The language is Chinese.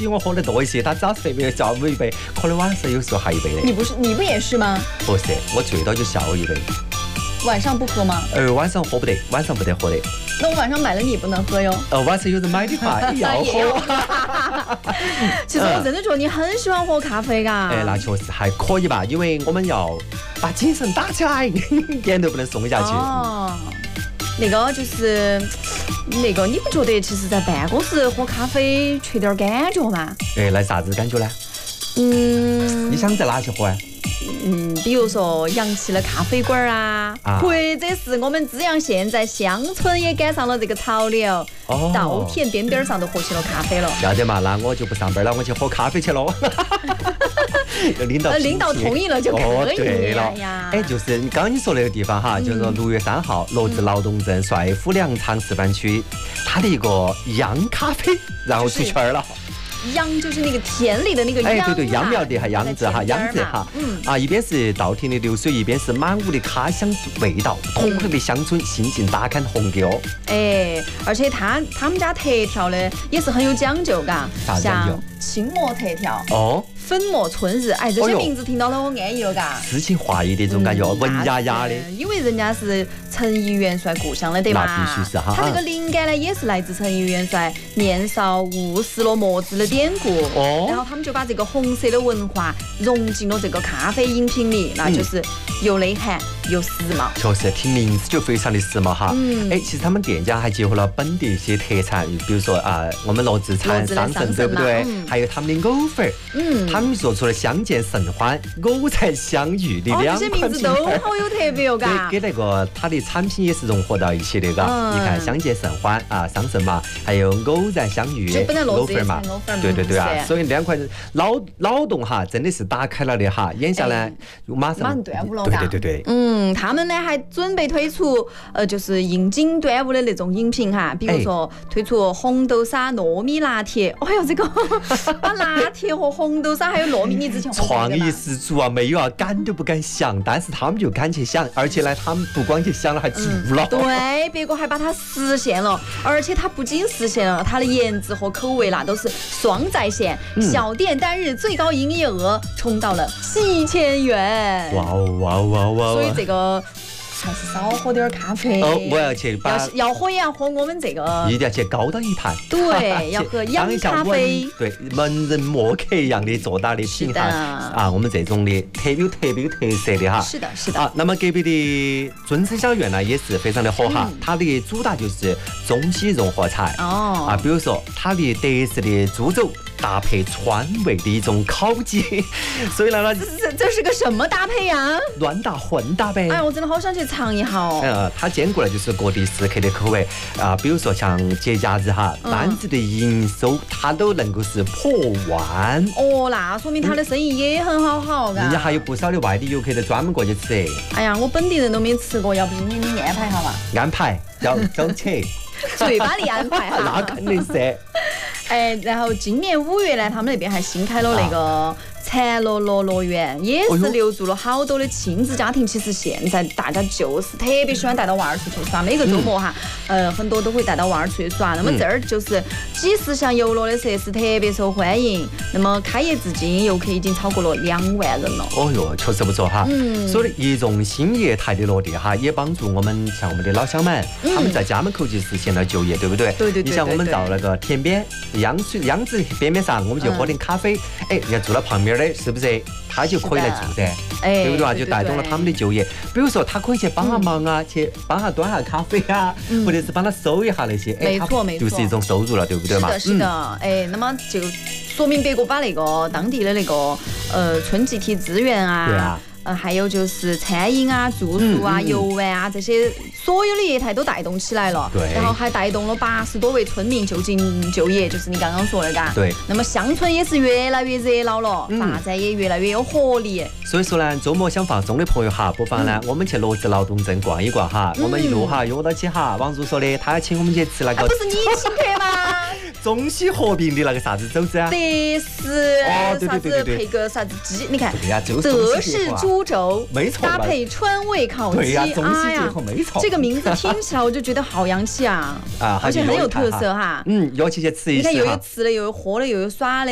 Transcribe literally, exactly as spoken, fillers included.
比我喝得多一些，他早上没有叫我一杯，可能晚上有时候还一杯的。 你不是你不也是吗？ 不是，我最多就下午一杯。 晚上不喝吗？ 呃，晚上喝不得，晚上不得喝的。 那我晚上买了你也不能喝哟。 呃，晚上有人买的话也要喝。 其实我真的觉得你很喜欢喝咖啡嘎。 哎，那确实还可以吧，因为我们要把精神打起来，眼都不能松下去。 哦，那个就是那个，你不觉得其实在办公室喝咖啡缺点感觉吗？ 哎，那啥子感觉呢？ 嗯， 你想在哪去喝啊？ 嗯，比如说洋气的咖啡馆啊， 啊或者是我们资阳县在乡村也赶上了这个潮流， 哦稻田边边上都喝起了咖啡了。 要得嘛，那我就不上班了，我去喝咖啡去喽。领导呃，领导同意了就可以。 哦，对了呀， 哎，就是你刚刚你说那个地方哈，就是说六月三号，罗子劳动镇帅府粮仓示范区，它的一个央咖啡，然后出圈了。 秧就是那个田里的那个哎， 秧啊， 对对，秧苗的哈，秧字哈，秧字哈， 嗯啊，一边是稻田的流水，一边是满屋的咖香味道，统合的乡村，心境打开红的哦。 哎，而且他他们家特调呢也是很有讲究，嘎， 啥讲究像青墨特调。 哦， 粉墨春日，哎，这些名字听到了我安逸了，嘎。 诗情画意的这种感觉， 嗯文雅雅的。 因为人家是陈毅元帅故乡的，对吧？ 那必须是哈。 他这个灵感呢，也是来自陈毅元帅年少误食了墨汁的典故。 哦。 然后他们就把这个红色的文化融进了这个咖啡饮品里，那就是又内涵又时髦。 确实，听名字就非常的时髦哈。 嗯。 哎，其实他们店家还结合了本地一些特产，比如说啊，我们罗子产桑葚，对不对？ 嗯、 还有他们的藕粉儿。 嗯。 他们做出了相见甚欢、偶才相遇的两款品牌。 哦，这些名字都好有特别哦，嘎。 跟那个它的产品也是融合到一起的，嘎。 嗯。 你看相见甚欢啊，桑葚嘛，还有偶然相遇， 藕粉嘛。对对对啊，所以两款脑脑洞哈，真的是打开了的哈。眼下呢，马上马上端午了， 对对对对。 嗯，他们呢还准备推出呃，就是应景端午的那种饮品哈，比如说推出红豆沙糯米拿铁。哎呦，这个把拿铁和红豆沙还有糯米，你之前创意十足啊，没有啊，敢都不敢想，但是他们就敢去想，而且呢，他们不光去想了，还做了。 嗯、对，别个还把它实现了，而且它不仅实现了，它的颜值和口味啦都是双在线。嗯、小店单日最高营业额冲到了七千元。 哇哦哇哦哇哦哇哦！ 所以这个。还是少喝点咖啡。 哦，我要去把要要喝也要喝我们这个， 一定要去高档一盘。 对，要喝洋咖啡。 对，文人墨客一样的做大的品牌啊，我们这种的特有特别有特色的哈。 是的，是的。 啊，那么隔壁的尊称小院呢，也是非常的火哈，嗯、它的主打就是中西融合菜。 哦。 啊，比如说它的德式的猪肘。搭配川味的一种烤鸡，所以呢， 这这这是个什么搭配呀？ 乱搭混搭呗。 哎，我真的好想去尝一下哦。 呃，它兼顾了就是各地食客的口味啊，比如说像节假日哈，单日的营收它都能够是破万。 哦，那说明它的生意也很好好， 人家还有不少的外地游客都专门过去吃。 哎呀，我本地人都没吃过，要不今天你安排好嘛？ 安排，要走起。 嘴巴里安排哈。 那肯定是。 哎，然后今年五月呢，他们那边还新开了那个禅乐乐乐园，也是留住了好多的亲子家庭。其实现在大家就是特别喜欢带到娃儿出去耍，每个周末哈，嗯、呃，很多都会带到娃儿出去耍。那么这儿就是几十项游乐的设施特别受欢迎。那么开业至今，游客已经超过了两万人了。 哦哟，确实不错哈。嗯。所以一众新业态的落地哈，也帮助我们像我们的老乡们，嗯、他们在家门口就实现了就业，对不对？ 对对对。 你像我们到那个田边。秧水秧子边边上，我们就喝点咖啡。哎、嗯，要住到旁边的，是不是？他就可以来住噻， 哎， 对不对啊？就带动了他们的就业。比如说，他可以去帮下忙啊，嗯、去帮下端下咖啡啊，嗯、或者是帮他收一下那些。 没错没错，就是一种收入了，对不对嘛？ 是的，是的。嗯、哎，那么就说明别个把那个当地的那个呃春季体资源啊。 对啊。 呃，还有就是餐饮啊、住宿啊、嗯嗯、游玩啊这些所有的业态都带动起来了， 对， 然后还带动了八十多位村民就近就业，就是你刚刚说的，嘎， 对。 那么乡村也是越来越热闹了，嗯、发展也越来越有活力。 所以说呢，周末想放松的朋友哈，不妨呢，嗯、我们去罗子劳动镇逛一逛哈，嗯、我们一路哈约到起哈。王如说的，他要请我们去吃那个， 啊、不是你请客吗？ 中西合并的那个啥子肘子啊？ 德式哦，对对对对对， 配个啥子鸡？你看， 对呀，就是德式猪肘， 没错， 搭配川味烤鸡， 对呀，中西结合没错。 这个名字听起来我就觉得好洋气啊， 啊， 而且很有特色哈。 嗯，尤其去吃一吃， 你看又有吃的，又有喝的，又有耍的。